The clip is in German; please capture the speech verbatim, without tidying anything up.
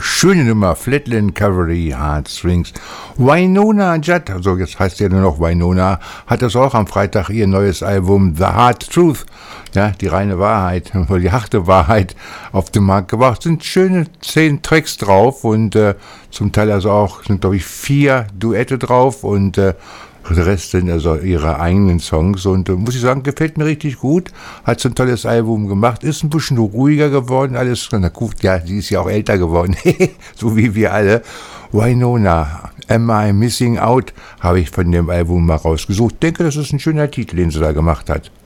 schöne Nummer, Flatland Cavalry, Heartstrings. Wynonna Judd, also jetzt heißt sie ja nur noch Wynonna, hat das auch am Freitag ihr neues Album The Hard Truth, ja, die reine Wahrheit, die harte Wahrheit auf den Markt gebracht. Sind schöne zehn Tracks drauf und äh, zum Teil also auch, sind glaube ich vier Duette drauf und äh, der Rest sind also ihre eigenen Songs und äh, muss ich sagen, gefällt mir richtig gut. Hat so ein tolles Album gemacht, ist ein bisschen ruhiger geworden, alles. Na gut, ja, sie ist ja auch älter geworden, so wie wir alle. Wynonna, Am I Missing Out, habe ich von dem Album mal rausgesucht. Denke, das ist ein schöner Titel, den sie da gemacht hat.